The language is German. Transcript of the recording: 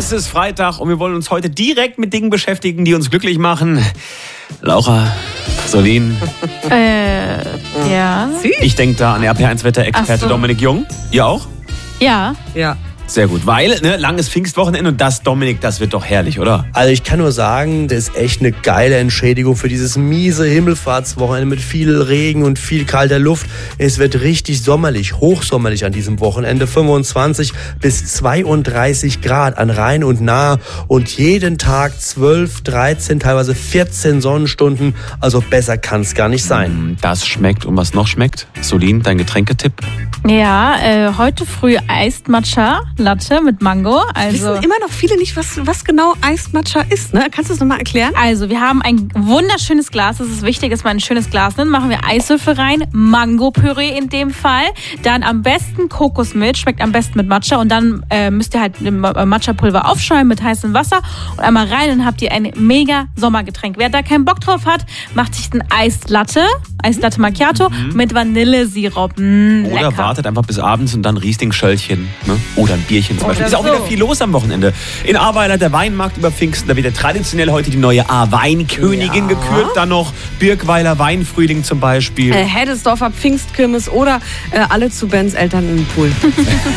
Es ist Freitag und wir wollen uns heute direkt mit Dingen beschäftigen, die uns glücklich machen. Laura, Solin. Ja. Ich denke da an RP1-Wetter-Experte Dominik Jung. Ihr auch? Ja. Ja. Sehr gut, weil langes Pfingstwochenende und das, Dominik, das wird doch herrlich, oder? Also ich kann nur sagen, das ist echt eine geile Entschädigung für dieses miese Himmelfahrtswochenende mit viel Regen und viel kalter Luft. Es wird richtig sommerlich, hochsommerlich an diesem Wochenende. 25 bis 32 Grad an Rhein und Nahe und jeden Tag 12, 13, teilweise 14 Sonnenstunden. Also besser kann es gar nicht sein. Das schmeckt. Und was noch schmeckt? Solin, dein Getränketipp? Ja, heute früh Iced Matcha Latte mit Mango. Also Wissen immer noch viele nicht, was genau Iced Matcha ist, ne? Kannst du das nochmal erklären? Also, wir haben ein wunderschönes Glas. Es ist wichtig, dass man ein schönes Glas nimmt. Machen wir Eiswürfel rein, Mango-Püree in dem Fall. Dann am besten Kokosmilch, schmeckt am besten mit Matcha. Und dann müsst ihr halt Matcha-Pulver aufschäumen mit heißem Wasser und einmal rein. Dann habt ihr ein mega Sommergetränk. Wer da keinen Bock drauf hat, macht sich ein Eis Latte Macchiato mit Vanillesirup. Oder Lecker. wartet einfach bis abends und dann Riesling-Schöllchen. Ne? Oder ein Bierchen zum Beispiel. Ist Oder auch wieder so. viel los am Wochenende. In Ahrweiler der Weinmarkt über Pfingsten. Da wird ja traditionell heute die neue A-Weinkönigin gekürt. Dann noch Birkweiler Weinfrühling zum Beispiel. Heddesdorfer Pfingstkirmes oder alle zu Bens Eltern im Pool.